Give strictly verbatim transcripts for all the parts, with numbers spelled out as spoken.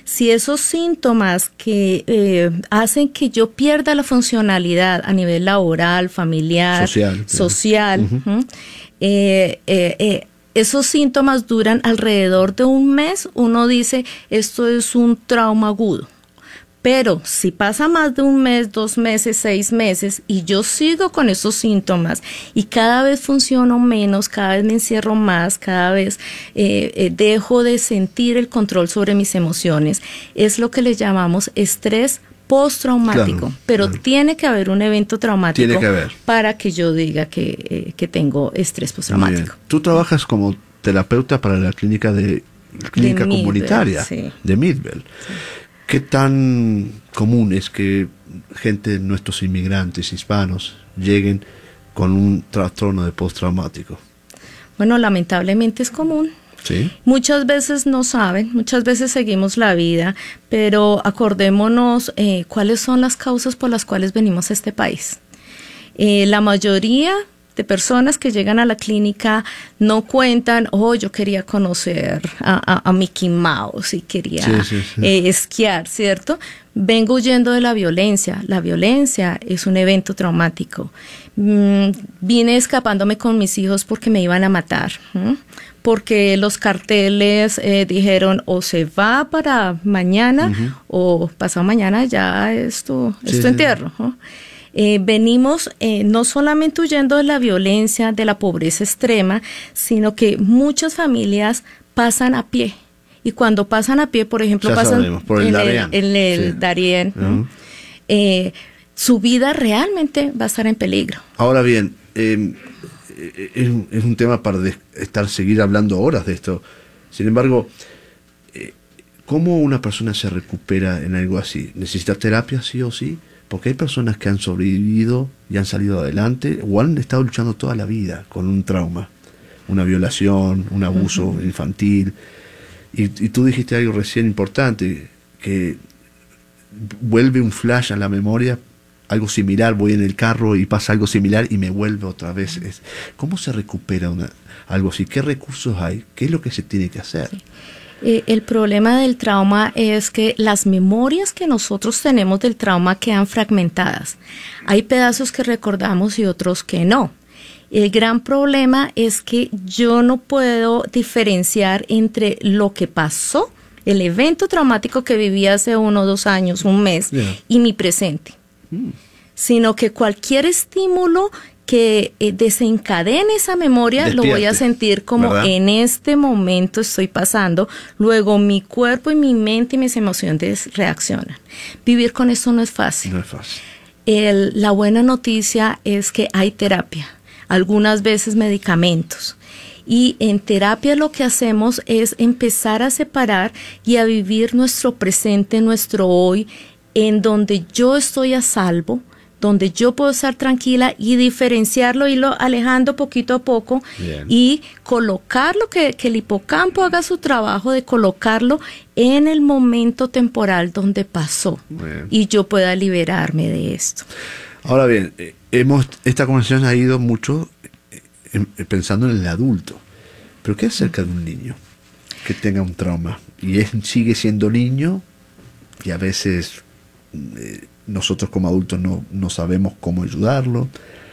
Si esos síntomas que eh, hacen que yo pierda la funcionalidad a nivel laboral, familiar, social, social uh-huh. ¿eh? Eh, eh, eh, esos síntomas duran alrededor de un mes, uno dice, esto es un trauma agudo. Pero si pasa más de un mes, dos meses, seis meses y yo sigo con esos síntomas y cada vez funciono menos, cada vez me encierro más, cada vez eh, eh, dejo de sentir el control sobre mis emociones, es lo que le llamamos estrés postraumático. Claro, pero claro. tiene que haber un evento traumático que para que yo diga que, eh, que tengo estrés postraumático. Tú trabajas como terapeuta para la clínica de clínica de comunitaria Midwell, sí. de Midwell. Sí. ¿Qué tan común es que gente, nuestros inmigrantes hispanos, lleguen con un trastorno de postraumático? Bueno, lamentablemente es común. ¿Sí? Muchas veces no saben, muchas veces seguimos la vida, pero acordémonos eh, cuáles son las causas por las cuales venimos a este país. Eh, la mayoría de personas que llegan a la clínica no cuentan, oh, yo quería conocer a, a, a Mickey Mouse y quería sí, sí, sí. Eh, esquiar, ¿cierto? Vengo huyendo de la violencia. La violencia es un evento traumático. Mm, vine escapándome con mis hijos porque me iban a matar, ¿eh? Porque los carteles eh, dijeron o se va para mañana uh-huh. o pasado mañana ya es tu, sí, es tu entierro, ¿no? Eh, venimos eh, no solamente huyendo de la violencia, de la pobreza extrema, sino que muchas familias pasan a pie. Y cuando pasan a pie, por ejemplo, ya pasan sabemos, por el en, Darién. el, en el sí. Darién, uh-huh. ¿no? eh, su vida realmente va a estar en peligro. Ahora bien, eh, es, es un tema para de estar seguir hablando horas de esto. Sin embargo, eh, ¿cómo una persona se recupera en algo así? ¿Necesita terapia sí o sí? Porque hay personas que han sobrevivido y han salido adelante o han estado luchando toda la vida con un trauma, una violación, un abuso uh-huh. infantil. Y, y tú dijiste algo recién importante, que vuelve un flash a la memoria, algo similar, voy en el carro y pasa algo similar y me vuelve otra vez. ¿Cómo se recupera una, algo así? ¿Qué recursos hay? ¿Qué es lo que se tiene que hacer? Sí. Eh, el problema del trauma es que las memorias que nosotros tenemos del trauma quedan fragmentadas. Hay pedazos que recordamos y otros que no. El gran problema es que yo no puedo diferenciar entre lo que pasó, el evento traumático que viví hace uno, dos años, un mes, yeah. y mi presente. Mm. Sino que cualquier estímulo que eh, desencadene esa memoria, despierte, lo voy a sentir como ¿verdad? En este momento estoy pasando, luego mi cuerpo y mi mente y mis emociones reaccionan. Vivir con esto no es fácil. No es fácil. El, la buena noticia es que hay terapia, algunas veces medicamentos. Y en terapia lo que hacemos es empezar a separar y a vivir nuestro presente, nuestro hoy, en donde yo estoy a salvo, donde yo puedo estar tranquila y diferenciarlo, irlo alejando poquito a poco. Bien. Y colocarlo, que, que el hipocampo haga su trabajo de colocarlo en el momento temporal donde pasó. Bien. Y yo pueda liberarme de esto. Ahora bien, eh, hemos esta conversación ha ido mucho eh, pensando en el adulto, pero ¿qué acerca de un niño que tenga un trauma y es, sigue siendo niño y a veces eh, nosotros como adultos no, no sabemos cómo ayudarlo,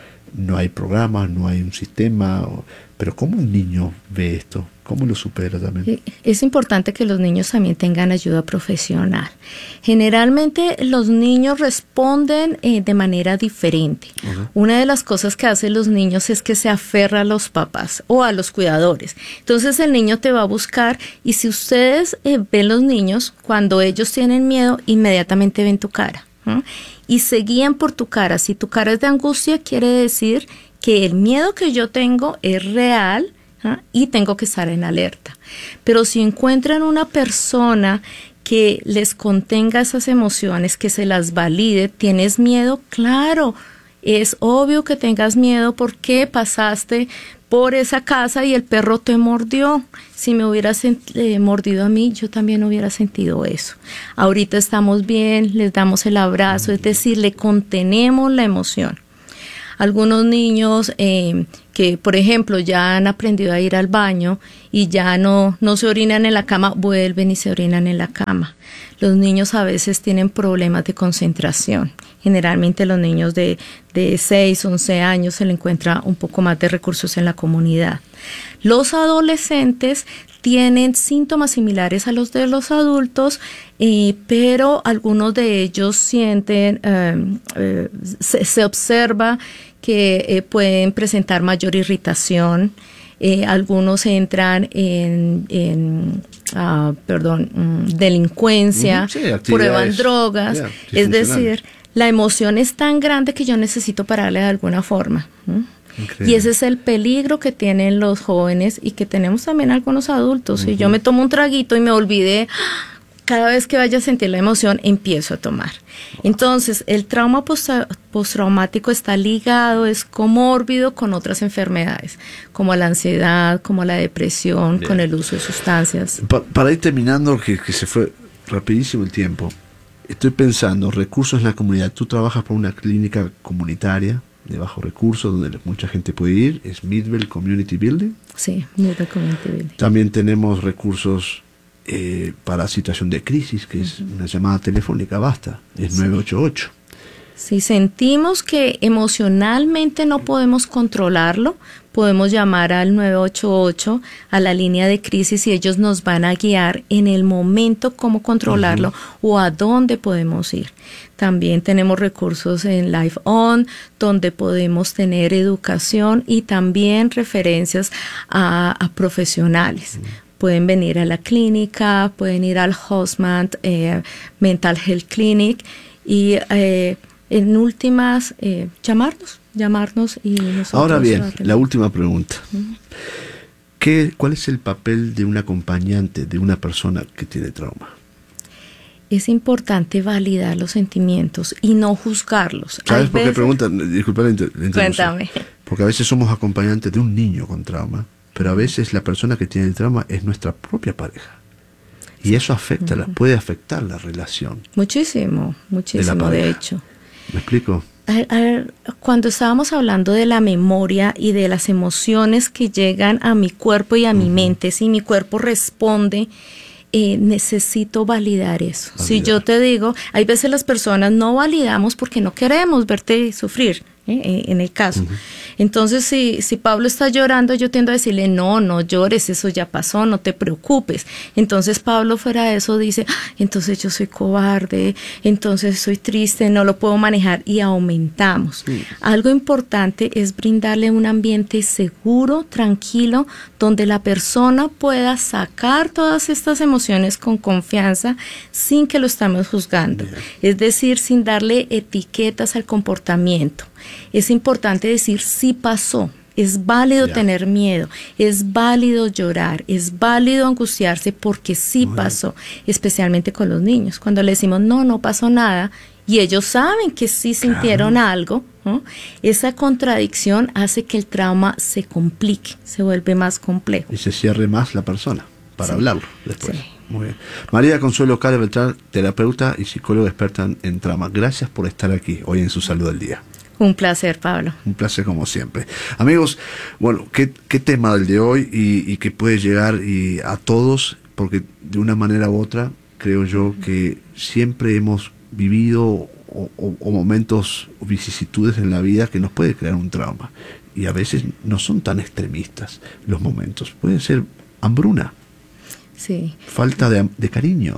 no hay programas, no hay un sistema, pero ¿cómo un niño ve esto? ¿Cómo lo supera también? Es importante que los niños también tengan ayuda profesional. Generalmente los niños responden eh, de manera diferente. Uh-huh. Una de las cosas que hacen los niños es que se aferra a los papás o a los cuidadores. Entonces el niño te va a buscar y si ustedes eh, ven los niños, cuando ellos tienen miedo, inmediatamente ven tu cara. ¿Mm? Y se guían por tu cara. Si tu cara es de angustia, quiere decir que el miedo que yo tengo es real, ¿eh? Y tengo que estar en alerta. Pero si encuentran una persona que les contenga esas emociones, que se las valide, ¿tienes miedo? Claro, es obvio que tengas miedo porque pasaste por esa casa y el perro te mordió. Si me hubiera sent- eh, mordido a mí, yo también hubiera sentido eso. Ahorita estamos bien, les damos el abrazo, es decir, le contenemos la emoción. Algunos niños eh, que, por ejemplo, ya han aprendido a ir al baño y ya no, no se orinan en la cama, vuelven y se orinan en la cama. Los niños a veces tienen problemas de concentración. Generalmente los niños de, de seis, once años se le encuentra un poco más de recursos en la comunidad. Los adolescentes tienen síntomas similares a los de los adultos, eh, pero algunos de ellos sienten, eh, eh, se, se observa que eh, pueden presentar mayor irritación. Eh, algunos entran en, en uh, perdón, um, delincuencia, uh-huh, sí, prueban drogas, yeah, es decir, la emoción es tan grande que yo necesito pararle de alguna forma. ¿Mm? Y ese es el peligro que tienen los jóvenes y que tenemos también algunos adultos. Uh-huh. Si yo me tomo un traguito y me olvidé, cada vez que vaya a sentir la emoción, empiezo a tomar. Entonces, el trauma post- postraumático está ligado, es comórbido con otras enfermedades, como la ansiedad, como la depresión, bien, con el uso de sustancias. Pa- para ir terminando, que, que se fue rapidísimo el tiempo, estoy pensando, recursos en la comunidad. Tú trabajas por una clínica comunitaria de bajos recursos, donde mucha gente puede ir, es Midvale Community Building. Sí, Midvale Community Building. También tenemos recursos Eh, para situación de crisis, que es una llamada telefónica, basta, es sí. nueve ocho ocho. Si sentimos que emocionalmente no podemos controlarlo, podemos llamar al nueve ocho ocho, a la línea de crisis, y ellos nos van a guiar en el momento cómo controlarlo, uh-huh, o a dónde podemos ir. También tenemos recursos en Life On, donde podemos tener educación y también referencias a, a profesionales. Uh-huh. Pueden venir a la clínica, pueden ir al Hostman eh, Mental Health Clinic y eh, en últimas eh, llamarnos, llamarnos y nosotros. Ahora bien, la última pregunta. Uh-huh. ¿Qué, ¿Cuál es el papel de un acompañante de una persona que tiene trauma? Es importante validar los sentimientos y no juzgarlos. ¿Sabes por qué preguntan? Disculpa la interrupción. Cuéntame. Porque a veces somos acompañantes de un niño con trauma, pero a veces la persona que tiene el trauma es nuestra propia pareja. Y eso afecta, uh-huh, la, puede afectar la relación. Muchísimo, muchísimo, de, de hecho. ¿Me explico? A, a, cuando estábamos hablando de la memoria y de las emociones que llegan a mi cuerpo y a uh-huh. mi mente, si mi cuerpo responde, eh, necesito validar eso. Validar. Si yo te digo, hay veces las personas no validamos porque no queremos verte sufrir. ¿Eh? En el caso. Uh-huh. Entonces, si, si Pablo está llorando, yo tiendo a decirle, no, no llores, eso ya pasó, no te preocupes. Entonces, Pablo fuera de eso dice, ah, entonces yo soy cobarde, entonces soy triste, no lo puedo manejar, y aumentamos. Sí. Algo importante es brindarle un ambiente seguro, tranquilo, donde la persona pueda sacar todas estas emociones con confianza sin que lo estemos juzgando. Yeah. Es decir, sin darle etiquetas al comportamiento. Es importante decir sí pasó, es válido, yeah, tener miedo, es válido llorar, es válido angustiarse porque sí Muy pasó, bien. Especialmente con los niños. Cuando le decimos no, no pasó nada y ellos saben que sí sintieron claro. algo, ¿no? Esa contradicción hace que el trauma se complique, se vuelve más complejo. Y se cierre más la persona para sí. hablarlo después. Sí. Muy bien. María Consuelo Cale Beltrán, terapeuta y psicóloga experta en trauma. Gracias por estar aquí hoy en Su Salud al Día. Un placer, Pablo. Un placer como siempre. Amigos, bueno, qué, qué tema el de hoy y, y que puede llegar y a todos, porque de una manera u otra creo yo que siempre hemos vivido o, o, o momentos o vicisitudes en la vida que nos puede crear un trauma. Y a veces no son tan extremistas los momentos. Puede ser hambruna, sí, falta de, de cariño.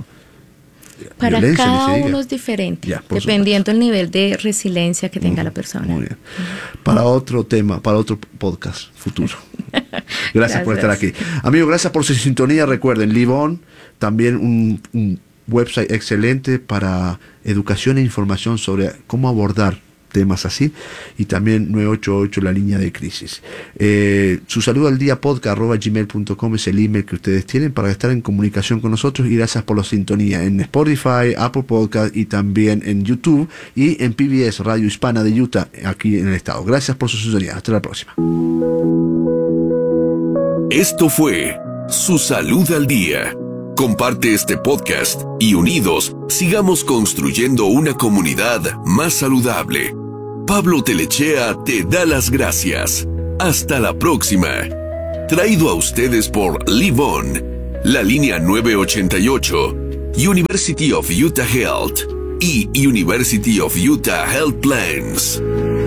Para cada uno es diferente, ya, dependiendo del nivel de resiliencia que tenga uh, la persona. Muy bien. Uh-huh. Para otro tema, para otro podcast futuro. Gracias, gracias por estar aquí. Amigos, gracias por su sintonía. Recuerden, Live On, también un, un website excelente para educación e información sobre cómo abordar temas así, y también nueve ocho ocho, la línea de crisis. Eh, su salud al día podcast arroba gmail punto com es el email que ustedes tienen para estar en comunicación con nosotros, y gracias por la sintonía en Spotify, Apple Podcast y también en YouTube y en P B S Radio Hispana de Utah, aquí en el estado. Gracias por su sintonía. Hasta la próxima. Esto fue Su Salud al Día. Comparte este podcast y unidos sigamos construyendo una comunidad más saludable. Pablo Telechea te da las gracias. Hasta la próxima. Traído a ustedes por Live On, la línea nueve ochenta y ocho, University of Utah Health y University of Utah Health Plans.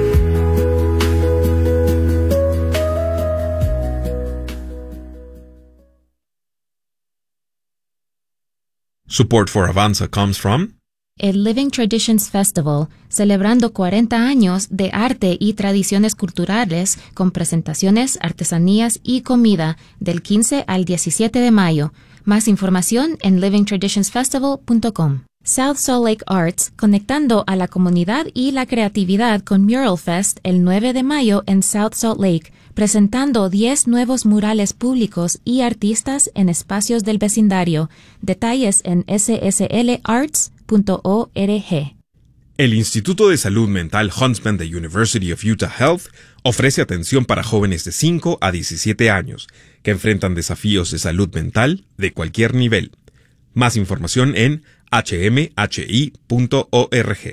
Support for Avanza comes from el Living Traditions Festival, celebrando cuarenta años de arte y tradiciones culturales con presentaciones, artesanías y comida del quince al diecisiete de mayo. Más información en living traditions festival punto com. South Salt Lake Arts, conectando a la comunidad y la creatividad con Mural Fest el nueve de mayo en South Salt Lake, presentando diez nuevos murales públicos y artistas en espacios del vecindario. Detalles en s s l arts punto org. el Instituto de Salud Mental Huntsman de University of Utah Health ofrece atención para jóvenes de cinco a diecisiete años que enfrentan desafíos de salud mental de cualquier nivel. Más información en h m h i punto org.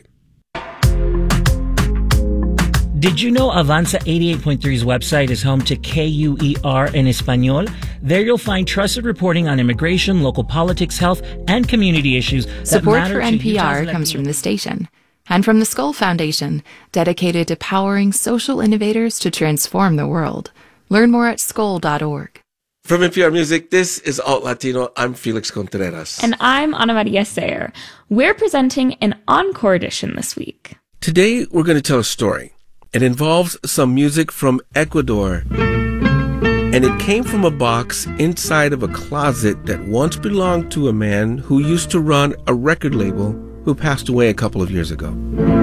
Did you know Avanza eighty-eight point three's website is home to K U E R in Espanol? There you'll find trusted reporting on immigration, local politics, health, and community issues that Support matter for to N P R Utah's comes Latino- from the station and from the Skoll Foundation, dedicated to powering social innovators to transform the world. Learn more at skoll dot org. From N P R Music, this is Alt Latino. I'm Felix Contreras. And I'm Ana Maria Sayer. We're presenting an encore edition this week. Today, we're going to tell a story. It involves some music from Ecuador. And it came from a box inside of a closet that once belonged to a man who used to run a record label who passed away a couple of years ago.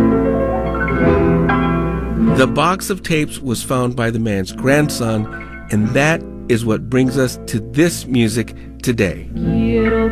The box of tapes was found by the man's grandson, and that is what brings us to this music today. Quiero